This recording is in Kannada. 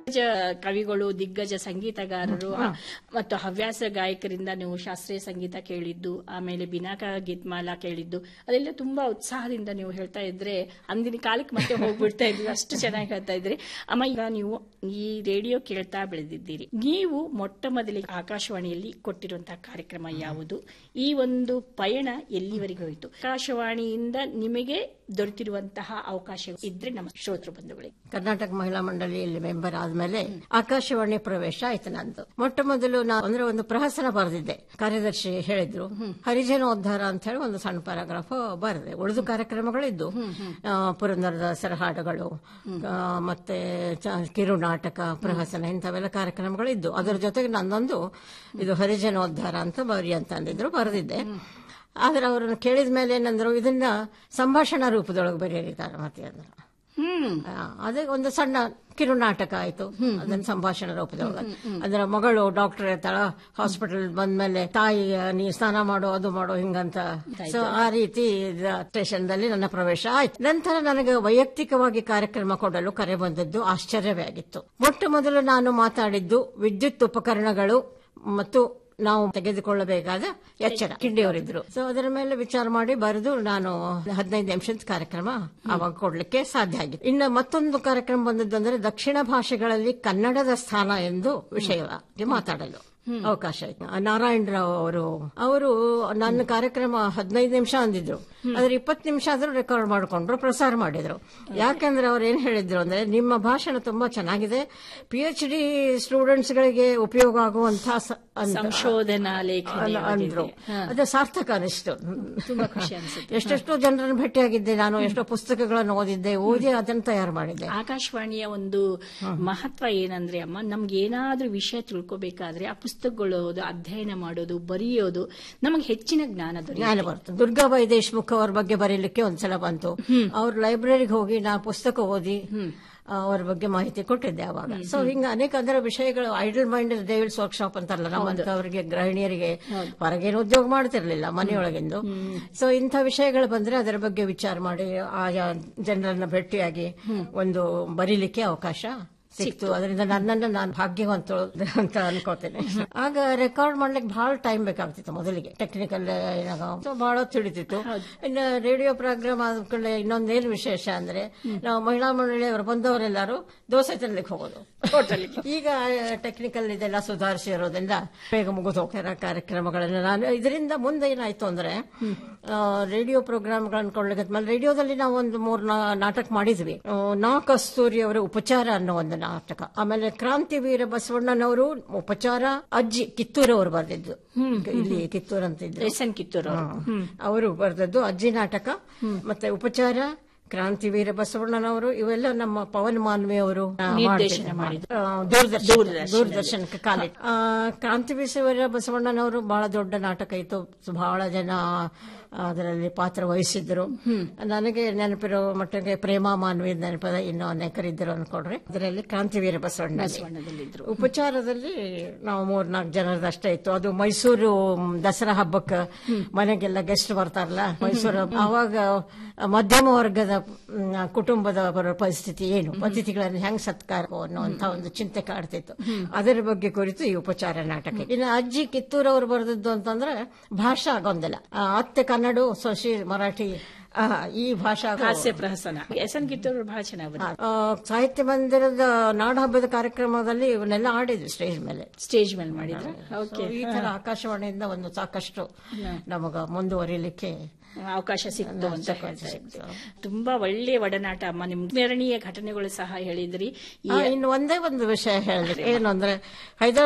ಕವಿಗಳು, ದಿಗ್ಗಜ ಸಂಗೀತಗಾರರು ಮತ್ತು ಹವ್ಯಾಸ ಗಾಯಕರಿಂದ ನೀವು ಶಾಸ್ತ್ರೀಯ ಸಂಗೀತ ಕೇಳಿದ್ದು, ಆಮೇಲೆ ಬಿನಾಕ ಗೀತ್ಮಾಲಾ ಕೇಳಿದ್ದು, ಅದೆಲ್ಲ ತುಂಬಾ ಉತ್ಸಾಹದಿಂದ ನೀವು ಹೇಳ್ತಾ ಇದ್ರೆ ಅಂದಿನ ಕಾಲಕ್ಕೆ ಮತ್ತೆ ಹೋಗ್ಬಿಡ್ತಾ ಇದ್ವಿ, ಅಷ್ಟು ಚೆನ್ನಾಗಿ ಹೇಳ್ತಾ ಇದ್ರಿ. ಅಮ್ಮ, ಈಗ ನೀವು ಈ ರೇಡಿಯೋ ಕೇಳ್ತಾ ಬೆಳೆದಿದ್ದೀರಿ. ನೀವು ಮೊಟ್ಟ ಮೊದಲಿಗೆ ಆಕಾಶವಾಣಿಯಲ್ಲಿ ಕೊಟ್ಟಿರುವಂತಹ ಕಾರ್ಯಕ್ರಮ ಯಾವುದು? ಈ ಒಂದು ಪಯಣ ಎಲ್ಲಿವರೆಗೆ ಹೋಯಿತು? ಆಕಾಶವಾಣಿಯಿಂದ ನಿಮಗೆ ದೊರೆತಿರುವಂತಹ ಅವಕಾಶ ಇದ್ರೆ ನಮ್ಮ ಶ್ರೋತೃ ಬಂಧುಗಳಿಗೆ. ಕರ್ನಾಟಕ ಮಹಿಳಾ ಮಂಡಳಿಯಲ್ಲಿ ಮೆಂಬರ್ ಆದ್ಮೇಲೆ ಆಕಾಶವಾಣಿ ಪ್ರವೇಶ ಆಯ್ತು ನಂದು. ಮೊಟ್ಟ ಮೊದಲು ನಾನು ಒಂದು ಪ್ರಹಸನ ಬರೆದಿದ್ದೆ. ಕಾರ್ಯದರ್ಶಿ ಹೇಳಿದ್ರು ಹರಿಜನೋದ್ಧಾರ ಅಂತ ಹೇಳಿ ಒಂದು ಸಣ್ಣ ಪ್ಯಾರಾಗ್ರಾಫ್ ಬರೆದೆ. ಉಳಿದು ಕಾರ್ಯಕ್ರಮಗಳಿದ್ದು, ಪುರಂದರದಾಸರ ಹಾಡುಗಳು, ಮತ್ತೆ ಕಿರು ನಾಟಕ, ಪ್ರಹಸನ, ಇಂಥವೆಲ್ಲ ಕಾರ್ಯಕ್ರಮಗಳಿದ್ದು. ಅದರ ಜೊತೆಗೆ ನನ್ನೊಂದು ಇದು ಹರಿಜನೋದ್ಧಾರ ಅಂತ ಬರಿ ಅಂತ ಅಂದಿದ್ರು, ಬರೆದಿದ್ದೆ. ಆದ್ರೆ ಅವರನ್ನು ಕೇಳಿದ ಮೇಲೆ ಏನಂದ್ರು, ಇದನ್ನ ಸಂಭಾಷಣಾ ರೂಪದೊಳಗೆ ಬರೆಯಲಿದ್ದಾರೆ ಮತ್ತೆ ಅಂದ್ರು. ಅದೇ ಒಂದು ಸಣ್ಣ ಕಿರು ನಾಟಕ ಆಯ್ತು, ಅದನ್ನ ಸಂಭಾಷಣಾ ರೂಪದೊಳಗೆ. ಅದರ ಮಗಳು ಡಾಕ್ಟರ್ ಇರ್ತಾಳ, ಹಾಸ್ಪಿಟಲ್ ಬಂದ್ಮೇಲೆ ತಾಯಿ ನೀ ಸ್ನಾನ ಮಾಡೋ, ಅದು ಮಾಡೋ, ಹಿಂಗಂತ. ಸೊ ಆ ರೀತಿ ಸ್ಟೇಷನ್ದಲ್ಲಿ ನನ್ನ ಪ್ರವೇಶ ಆಯ್ತು. ನಂತರ ನನಗೆ ವೈಯಕ್ತಿಕವಾಗಿ ಕಾರ್ಯಕ್ರಮ ಕೊಡಲು ಕರೆ ಬಂದದ್ದು ಆಶ್ಚರ್ಯವೇ ಆಗಿತ್ತು. ಮೊಟ್ಟ ಮೊದಲು ನಾನು ಮಾತಾಡಿದ್ದು ವಿದ್ಯುತ್ ಉಪಕರಣಗಳು ಮತ್ತು ನಾವು ತೆಗೆದುಕೊಳ್ಳಬೇಕಾದ ಎಚ್ಚರ, ಕಿಂಡಿಯವರಿದ್ರು. ಸೊ ಅದರ ಮೇಲೆ ವಿಚಾರ ಮಾಡಿ ಬರೆದು ನಾನು 15 ನಿಮಿಷದ ಕಾರ್ಯಕ್ರಮ ಅವಾಗ ಕೊಡ್ಲಿಕ್ಕೆ ಸಾಧ್ಯ ಆಗಿತ್ತು. ಇನ್ನು ಮತ್ತೊಂದು ಕಾರ್ಯಕ್ರಮ ಬಂದದ್ದು ಅಂದ್ರೆ ದಕ್ಷಿಣ ಭಾಷೆಗಳಲ್ಲಿ ಕನ್ನಡದ ಸ್ಥಾನ ಎಂದು ವಿಷಯವಾಗಿ ಮಾತಾಡಲು ಅವಕಾಶ ಆಯ್ತು. ನಾರಾಯಣ ರಾವ್ ಅವರು ನನ್ನ ಕಾರ್ಯಕ್ರಮ 15 ನಿಮಿಷ ಅಂದಿದ್ರು, ಆದ್ರೆ 20 ನಿಮಿಷ ಆದ್ರೂ ರೆಕಾರ್ಡ್ ಮಾಡಿಕೊಂಡ್ರು, ಪ್ರಸಾರ ಮಾಡಿದ್ರು. ಯಾಕಂದ್ರೆ ಅವ್ರು ಏನ್ ಹೇಳಿದ್ರು ಅಂದ್ರೆ, ನಿಮ್ಮ ಭಾಷಣ ತುಂಬಾ ಚೆನ್ನಾಗಿದೆ, PhD ಸ್ಟೂಡೆಂಟ್ಸ್ ಗಳಿಗೆ ಉಪಯೋಗ ಆಗುವಂತಹ ಸಂಶೋಧನಾ ಲೇಖನ ಅಂದ್ರು. ಅದು ಸಾರ್ಥಕ ಅನಿಸ್ತು. ತುಂಬಾ ಖುಷಿ ಅನಿಸುತ್ತೆ. ಎಷ್ಟೆಷ್ಟೋ ಜನರನ್ನು ಭೇಟಿಯಾಗಿದ್ದೆ ನಾನು, ಎಷ್ಟೋ ಪುಸ್ತಕಗಳನ್ನು ಓದಿ ಅದನ್ನು ತಯಾರು ಮಾಡಿದ್ದೆ. ಆಕಾಶವಾಣಿಯ ಒಂದು ಮಹತ್ವ ಏನಂದ್ರೆ ಅಮ್ಮ, ನಮ್ಗೆ ಏನಾದ್ರೂ ವಿಷಯ ತಿಳ್ಕೋಬೇಕಾದ್ರೆ ಆ ಪುಸ್ತಕಗಳು ಅಧ್ಯಯನ ಮಾಡೋದು, ಬರೆಯೋದು, ನಮಗೆ ಹೆಚ್ಚಿನ ಜ್ಞಾನ ಬರ್ತದೆ. ದುರ್ಗಾಬಾಯಿ ದೇಶಮುಖ್ ಅವ್ರ ಬಗ್ಗೆ ಬರೀಲಿಕ್ಕೆ ಒಂದ್ಸಲ ಬಂತು. ಅವ್ರ ಲೈಬ್ರರಿಗೆ ಹೋಗಿ ನಾ ಪುಸ್ತಕ ಓದಿ ಅವ್ರ ಬಗ್ಗೆ ಮಾಹಿತಿ ಕೊಟ್ಟಿದ್ದೆ ಅವಾಗ. ಸೊ ಹಿಂಗ ಅನೇಕ ಅದರ ವಿಷಯಗಳು, ಐಡಲ್ ಮೈಂಡ್ ಡೇವಿಲ್ಸ್ ವರ್ಕ್ಶಾಪ್ ಅಂತಾರಲ್ಲ, ನಮ್ಮಂತವರಿಗೆ ಗೃಹಿಣಿಯರಿಗೆ ಹೊರಗೇನು ಉದ್ಯೋಗ ಮಾಡ್ತಿರ್ಲಿಲ್ಲ, ಮನೆಯೊಳಗಿಂದು. ಸೊ ಇಂಥ ವಿಷಯಗಳು ಬಂದ್ರೆ ಅದರ ಬಗ್ಗೆ ವಿಚಾರ ಮಾಡಿ ಆಯಾ ಜನರನ್ನ ಭೇಟಿಯಾಗಿ ಒಂದು ಬರೀಲಿಕ್ಕೆ ಅವಕಾಶ ಸಿಕ್ತು. ಅದರಿಂದ ನನ್ನನ್ನು ನಾನು ಭಾಗ್ಯವಂತಳು ಅಂತ ಅನ್ಕೋತೇನೆ. ಆಗ ರೆಕಾರ್ಡ್ ಮಾಡ್ಲಿಕ್ಕೆ ಬಹಳ ಟೈಮ್ ಬೇಕಾಗ್ತಿತ್ತು. ಮೊದಲಿಗೆ ಟೆಕ್ನಿಕಲ್ ಬಹಳ ತಿಳಿತಿತ್ತು. ಇನ್ನು ರೇಡಿಯೋ ಪ್ರೋಗ್ರಾಮ್ ಆದ್ಮೇಲೆ ಇನ್ನೊಂದೇನು ವಿಶೇಷ ಅಂದ್ರೆ, ನಾವು ಮಹಿಳಾ ಮಂಡಳಿಯವರು ಬಂದವರೆಲ್ಲರೂ ದೋಸೆ ತಿನ್ಲಿಕ್ಕೆ ಹೋಗೋದು ಈಗ ಟೆಕ್ನಿಕಲ್ ಇದೆಲ್ಲ ಸುಧಾರಿಸಿ ಇರೋದ್ರಿಂದ ಬೇಗ ಮುಗಿದು ಹೋಗ್ತಾರೆ ಕಾರ್ಯಕ್ರಮಗಳನ್ನು. ನಾನು ಇದರಿಂದ ಮುಂದೆ ಏನಾಯ್ತು ಅಂದ್ರೆ, ರೇಡಿಯೋ ಪ್ರೋಗ್ರಾಮ್ಗಳನ್ನು ಕೊಳ್ಳಿಕ್ಕೆ ರೇಡಿಯೋದಲ್ಲಿ ನಾವು ಒಂದು 3 ನಾಟಕ ಮಾಡಿದ್ವಿ. ನಾ ಕಸ್ತೂರಿ ಅವರ ಉಪಚಾರ ಅನ್ನೋ ಒಂದು ನಾಟಕ, ಆಮೇಲೆ ಕ್ರಾಂತಿವೀರ ಬಸವಣ್ಣನವರು ಉಪಚಾರ, ಅಜ್ಜಿ ಕಿತ್ತೂರವರು ಬರೆದಿದ್ದು, ಇಲ್ಲಿ ಕಿತ್ತೂರ್ ಅಂತ ಇದ್ರು, ಕಿತ್ತೂರು ಅವರು ಬರೆದದ್ದು ಅಜ್ಜಿ ನಾಟಕ, ಮತ್ತೆ ಉಪಚಾರ, ಕ್ರಾಂತಿವೀರ ಬಸವಣ್ಣನವರು, ಇವೆಲ್ಲ ನಮ್ಮ ಪವನ್ ಮಾನ್ವಿ ಅವರು ದೂರದರ್ಶನಕ್ಕೆ ಕಾಲಿಟ್ಟು. ಕ್ರಾಂತಿವೀರ ಬಸವಣ್ಣನವರು ಬಹಳ ದೊಡ್ಡ ನಾಟಕ ಇತ್ತು, ಬಹಳ ಜನ ಅದರಲ್ಲಿ ಪಾತ್ರ ವಹಿಸಿದ್ರು. ನನಗೆ ನೆನಪಿರೋ ಮಟ್ಟಿಗೆ ಪ್ರೇಮಾ ಮಾನ್ವಿ ನೆನಪದ, ಇನ್ನೂ ಅನೇಕರಿದ್ದರು ಅನ್ಕೊಡ್ರಿ. ಅದರಲ್ಲಿ ಕ್ರಾಂತಿವೀರ ಬಸವಣ್ಣದಲ್ಲಿದ್ರು. ಉಪಚಾರದಲ್ಲಿ ನಾವು 3-4 ಜನರದಷ್ಟೇ ಇತ್ತು. ಅದು ಮೈಸೂರು ದಸರಾ ಹಬ್ಬಕ್ಕೆ ಮನೆಗೆಲ್ಲ ಗೆಸ್ಟ್ ಬರ್ತಾರಲ್ಲ ಮೈಸೂರು, ಆವಾಗ ಮಧ್ಯಮ ವರ್ಗದ ಕುಟುಂಬದ ಪರಿಸ್ಥಿತಿ ಏನು, ಅತಿಥಿಗಳನ್ನು ಹೆಂಗ್ ಸತ್ಕಾರ ಅನ್ನುವಂತ ಒಂದು ಚಿಂತೆ ಕಾಡ್ತಿತ್ತು. ಅದರ ಬಗ್ಗೆ ಕುರಿತು ಈ ಉಪಚಾರ ನಾಟಕ. ಇನ್ನು ಅಜ್ಜಿ ಕಿತ್ತೂರವರು ಬರೆದದ್ದು ಅಂತಂದ್ರೆ ಭಾಷಾ ಗೊಂದಲ, ಅತ್ತೆ ಕನ್ನಡ, ಸೊಸಿ ಮರಾಠಿ, ಈ ಭಾಷಾ ಹಾಸ್ಯ ಪ್ರಹಸನ. ಕಿತ್ತೂರು ಬಹಳ ಚೆನ್ನಾಗಿ ಸಾಹಿತ್ಯ ಮಂದಿರದ ನಾಡಹಬ್ಬದ ಕಾರ್ಯಕ್ರಮದಲ್ಲಿ ಇವನ್ನೆಲ್ಲ ಆಡಿದ್ವಿ ಸ್ಟೇಜ್ ಮೇಲೆ ಮಾಡಿದ್ರು. ಈ ತರ ಆಕಾಶವಾಣಿಯಿಂದ ಒಂದು ಸಾಕಷ್ಟು ನಮಗ ಮುಂದುವರಿಲಿಕ್ಕೆ ಅವಕಾಶ ಸಿಕ್ತು ಅಂತ ಹೇಳ್ತಾ. ತುಂಬಾ ಒಳ್ಳೆಯ ಒಡನಾಟ ಅಮ್ಮ. ನಿಮ್ ಸ್ಮರಣೀಯ ಘಟನೆಗಳು ಸಹ ಹೇಳಿದ್ರಿ. ಇನ್ನು ಒಂದೇ ಒಂದು ವಿಷಯ ಹೇಳಿದ್ರಿ, ಏನು ಅಂದ್ರೆ